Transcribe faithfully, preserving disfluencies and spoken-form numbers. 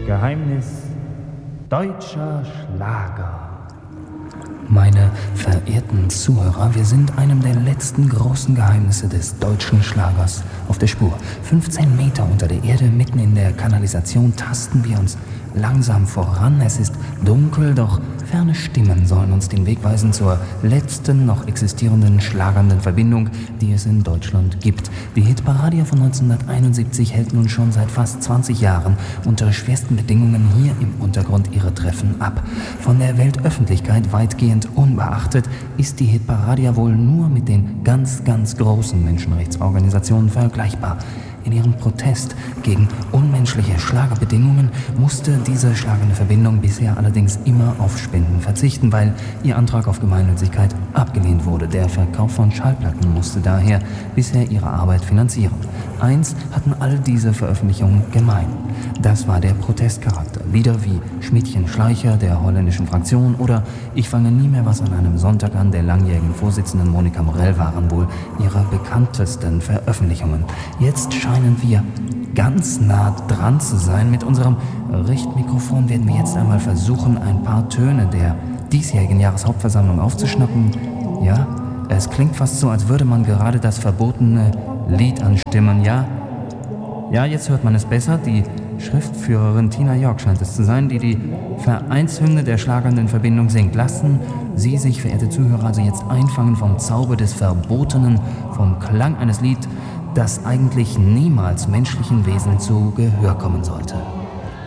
Geheimnis deutscher Schlager. Meine verehrten Zuhörer, wir sind einem der letzten großen Geheimnisse des deutschen Schlagers auf der Spur. fünfzehn Meter unter der Erde, mitten in der Kanalisation, tasten wir uns langsam voran. Es ist dunkel, doch ferne Stimmen sollen uns den Weg weisen zur letzten noch existierenden schlagernden Verbindung, die es in Deutschland gibt. Die Hitparade von neunzehnhunderteinundsiebzig hält nun schon seit fast zwanzig Jahren unter schwersten Bedingungen hier im Untergrund ihre Treffen ab. Von der Weltöffentlichkeit weitgehend unbeachtet ist die Hitparade wohl nur mit den ganz, ganz großen Menschenrechtsorganisationen vergleichbar. In ihrem Protest gegen unmenschliche Schlagerbedingungen musste diese schlagende Verbindung bisher allerdings immer auf Spenden verzichten, weil ihr Antrag auf Gemeinnützigkeit abgelehnt wurde. Der Verkauf von Schallplatten musste daher bisher ihre Arbeit finanzieren. Eins hatten all diese Veröffentlichungen gemein. Das war der Protestcharakter. Lieder wie Schmidtchen Schleicher der holländischen Fraktion oder Ich fange nie mehr was an einem Sonntag an der langjährigen Vorsitzenden Monika Morell waren wohl ihre bekanntesten Veröffentlichungen. Jetzt scheinen wir ganz nah dran zu sein. Mit unserem Richtmikrofon werden wir jetzt einmal versuchen, ein paar Töne der diesjährigen Jahreshauptversammlung aufzuschnappen. Ja, es klingt fast so, als würde man gerade das verbotene Lied anstimmen. Ja, ja, jetzt hört man es besser. Die Schriftführerin Tina York scheint es zu sein, die die Vereinshymne der schlagernden Verbindung singt. Lassen Sie sich, verehrte Zuhörer, also jetzt einfangen vom Zauber des Verbotenen, vom Klang eines Lieds, das eigentlich niemals menschlichen Wesen zu Gehör kommen sollte.